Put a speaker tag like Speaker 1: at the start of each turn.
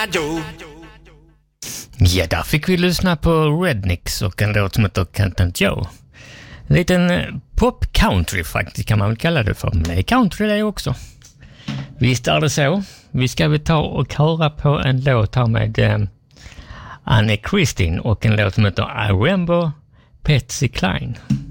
Speaker 1: Ja, där fick vi lyssna på Rednecks och en låt som heter Can't Joe. En liten pop-country faktiskt kan man väl kalla det för. Men det är country det också. Visst är det så. Vi ska väl ta och höra på en låt här med Anne Kristin och en låt som heter I Remember Patsy Cline.